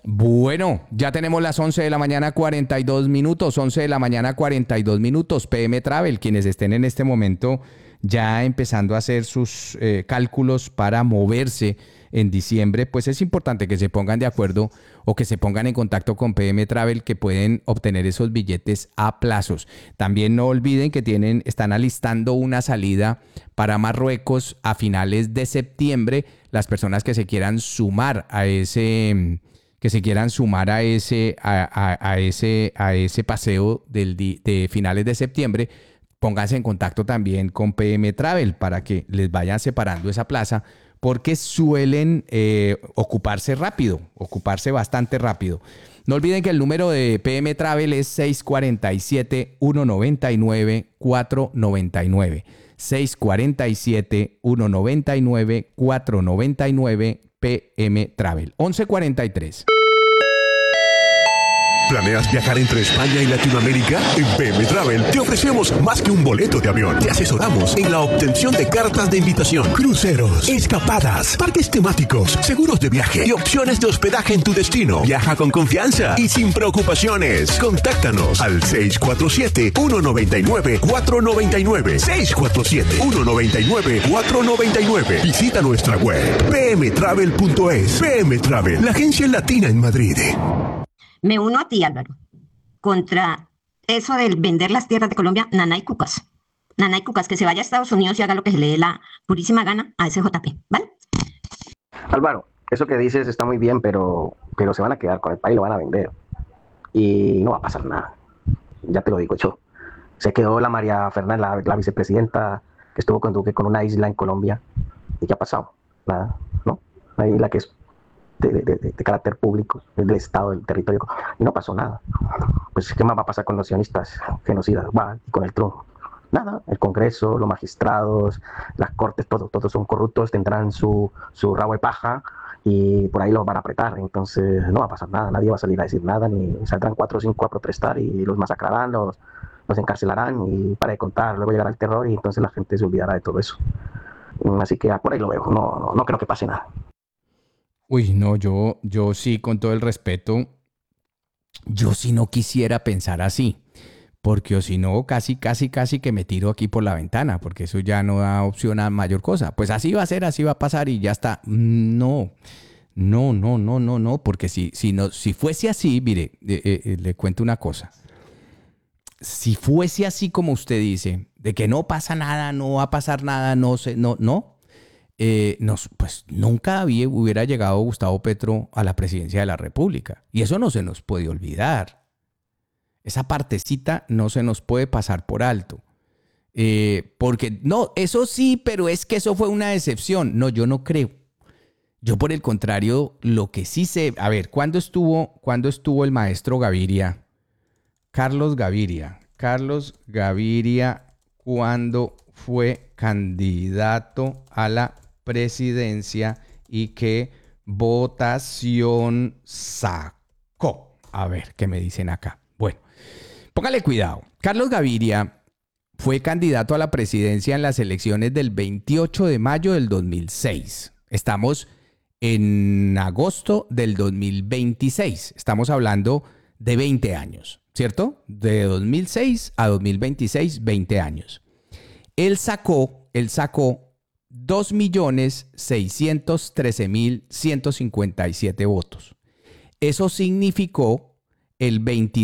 Bueno, ya tenemos las 11 de la mañana 42 minutos, 11 de la mañana 42 minutos, PM Travel, quienes estén en este momento ya empezando a hacer sus cálculos para moverse en diciembre, pues es importante que se pongan de acuerdo o que se pongan en contacto con PM Travel, que pueden obtener esos billetes a plazos. También no olviden que están alistando una salida para Marruecos a finales de septiembre. Las personas que se quieran sumar a ese paseo de finales de septiembre, pónganse en contacto también con PM Travel para que les vayan separando esa plaza, porque suelen ocuparse bastante rápido. No olviden que el número de PM Travel es 647-199-499. 647-199-499 PM Travel. 11:43. ¿Planeas viajar entre España y Latinoamérica? En PM Travel te ofrecemos más que un boleto de avión. Te asesoramos en la obtención de cartas de invitación, cruceros, escapadas, parques temáticos, seguros de viaje y opciones de hospedaje en tu destino. Viaja con confianza y sin preocupaciones. Contáctanos al 647-199-499. 647-199-499. Visita nuestra web pmtravel.es. PM Travel, la agencia latina en Madrid. Me uno a ti, Álvaro, contra eso del vender las tierras de Colombia, Nanay Cucas. Nanay Cucas, que se vaya a Estados Unidos y haga lo que se le dé la purísima gana a ese JP, ¿vale? Álvaro, eso que dices está muy bien, pero se van a quedar con el país, lo van a vender. Y no va a pasar nada. Ya te lo digo yo. Se quedó la María Fernández, la vicepresidenta, que estuvo con Duque con una isla en Colombia. ¿Y qué ha pasado? Nada, ¿no? Una isla que es de carácter público, del Estado, del territorio, y no pasó nada. Pues, ¿qué más va a pasar con los sionistas genocidas? Y con el Trump. Nada, el Congreso, los magistrados, las cortes, todos son corruptos, tendrán su rabo de paja y por ahí los van a apretar. Entonces no va a pasar nada, nadie va a salir a decir nada, ni saldrán 4 o 5 a protestar y los masacrarán, los encarcelarán y para de contar, luego llegará el terror y entonces la gente se olvidará de todo eso. Así que por ahí lo veo, no creo que pase nada. Uy, no, yo sí, con todo el respeto, yo sí no quisiera pensar así, porque o si no, casi que me tiro aquí por la ventana, porque eso ya no da opción a mayor cosa. Pues así va a ser, así va a pasar y ya está. No, porque si fuese así, mire, le cuento una cosa. Si fuese así como usted dice, de que no pasa nada, no va a pasar nada, pues nunca hubiera llegado Gustavo Petro a la presidencia de la República. Y eso no se nos puede olvidar. Esa partecita no se nos puede pasar por alto. Porque, no, eso sí, pero es que eso fue una excepción. No, yo no creo. Yo, por el contrario, lo que sí sé... A ver, ¿cuándo estuvo el maestro Gaviria? Carlos Gaviria, ¿cuándo fue candidato a la presidencia y qué votación sacó? A ver, ¿qué me dicen acá? Bueno, póngale cuidado. Carlos Gaviria fue candidato a la presidencia en las elecciones del 28 de mayo del 2006. Estamos en agosto del 2026. Estamos hablando de 20 años, ¿cierto? De 2006 a 2026, 20 años. Él sacó 2.613.157 votos. Eso significó el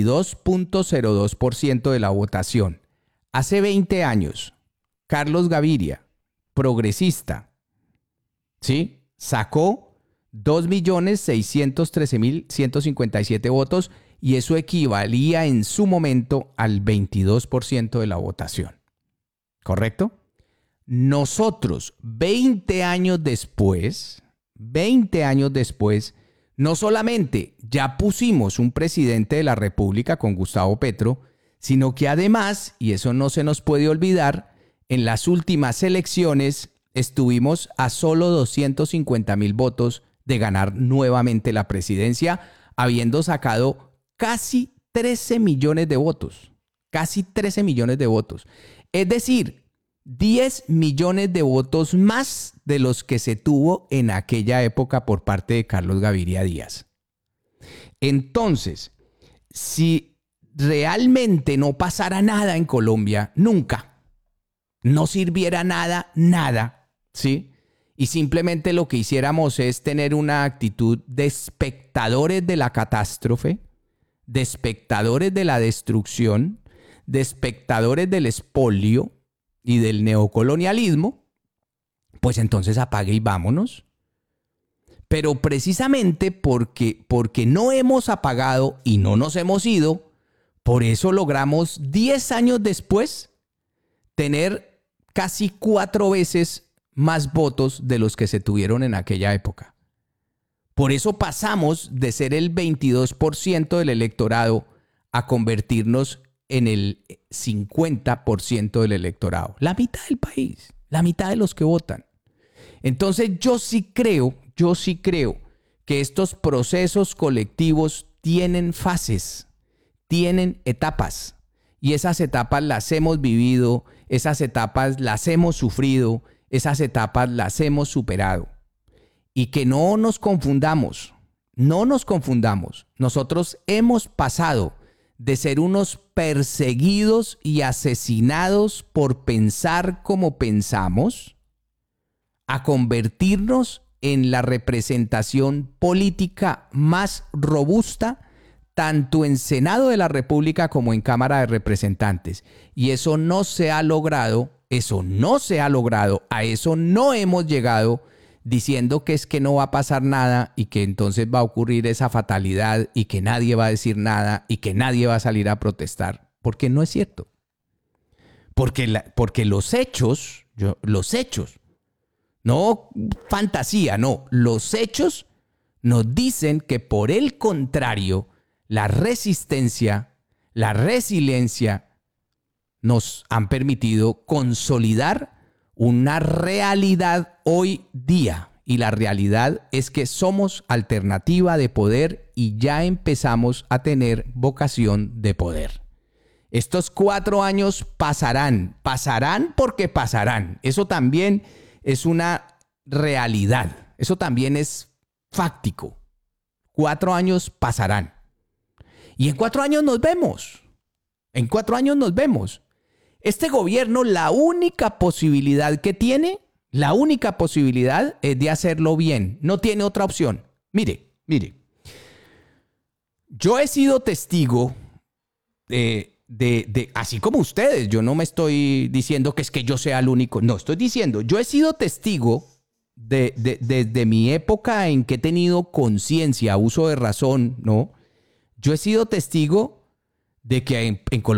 22.02% de la votación. Hace 20 años, Carlos Gaviria, progresista, ¿sí?, sacó 2.613.157 votos y eso equivalía en su momento al 22% de la votación. ¿Correcto? Nosotros, 20 años después, no solamente ya pusimos un presidente de la República con Gustavo Petro, sino que además, y eso no se nos puede olvidar, en las últimas elecciones estuvimos a solo 250,000 votos de ganar nuevamente la presidencia, habiendo sacado casi 13 millones de votos. Casi 13 millones de votos. Es decir, 10 millones de votos más de los que se tuvo en aquella época por parte de Carlos Gaviria Díaz. Entonces, si realmente no pasara nada en Colombia, nunca, no sirviera nada, ¿sí? Y simplemente lo que hiciéramos es tener una actitud de espectadores de la catástrofe, de espectadores de la destrucción, de espectadores del expolio y del neocolonialismo, pues entonces apague y vámonos. Pero precisamente porque no hemos apagado y no nos hemos ido, por eso logramos 10 años después tener casi 4 veces más votos de los que se tuvieron en aquella época. Por eso pasamos de ser el 22% del electorado a convertirnos en el 50% del electorado. La mitad del país, la mitad de los que votan. Entonces yo sí creo que estos procesos colectivos tienen fases, tienen etapas. Y esas etapas las hemos vivido, esas etapas las hemos sufrido, esas etapas las hemos superado. Y que no nos confundamos. Nosotros hemos pasado de ser unos perseguidos y asesinados por pensar como pensamos a convertirnos en la representación política más robusta tanto en Senado de la República como en Cámara de Representantes. Y eso no se ha logrado, a eso no hemos llegado diciendo que es que no va a pasar nada y que entonces va a ocurrir esa fatalidad y que nadie va a decir nada y que nadie va a salir a protestar, porque no es cierto. Porque los hechos, no fantasía, no, los hechos nos dicen que por el contrario, la resistencia, la resiliencia nos han permitido consolidar una realidad hoy día. Y la realidad es que somos alternativa de poder y ya empezamos a tener vocación de poder. Estos 4 años pasarán porque pasarán. Eso también es una realidad. Eso también es fáctico. 4 años pasarán. Y en 4 años nos vemos. Este gobierno, la única posibilidad que tiene, es de hacerlo bien. No tiene otra opción. Mire. Yo he sido testigo de así como ustedes. Yo no me estoy diciendo que es que yo sea el único. No, estoy diciendo, yo he sido testigo desde mi época en que he tenido conciencia, uso de razón, ¿no? Yo he sido testigo de que en Colombia